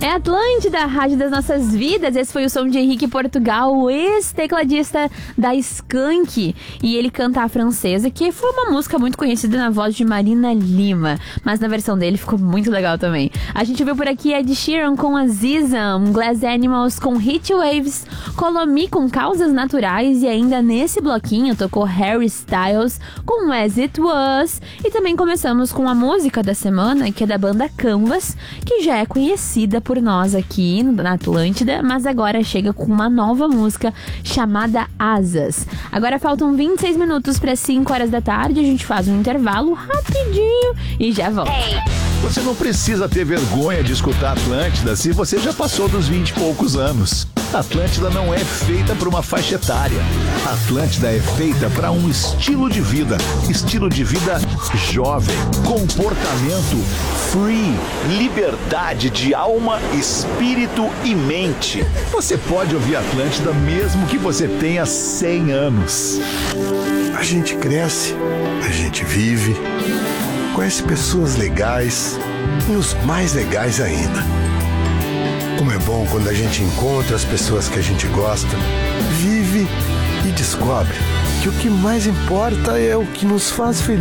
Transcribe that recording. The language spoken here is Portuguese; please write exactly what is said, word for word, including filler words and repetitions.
É Atlântida, a rádio das nossas vidas. Esse foi o som de Henrique Portugal, o ex-tecladista da Skank. E ele canta a francesa, que foi uma música muito conhecida na voz de Marina Lima. Mas na versão dele ficou muito legal também. A gente viu por aqui Ed Sheeran com Aziza, Glass Animals com Heat Waves, Colomi com Causas Naturais. E ainda nesse bloquinho tocou Harry Styles com As It Was. E também começamos com a música da semana, que é da banda Canvas, que já é conhecida por nós aqui na Atlântida, mas agora chega com uma nova música chamada Asas. Agora faltam vinte e seis minutos para cinco horas da tarde, a gente faz um intervalo rapidinho e já volta. Hey. Você não precisa ter vergonha de escutar Atlântida se você já passou dos vinte e poucos anos. Atlântida não é feita para uma faixa etária. Atlântida é feita para um estilo de vida. Estilo de vida jovem. Comportamento free. Liberdade de alma, espírito e mente. Você pode ouvir Atlântida mesmo que você tenha cem anos. A gente cresce, a gente vive, conhece pessoas legais e os mais legais ainda. Como é bom quando a gente encontra as pessoas que a gente gosta, vive e descobre que o que mais importa é o que nos faz feliz.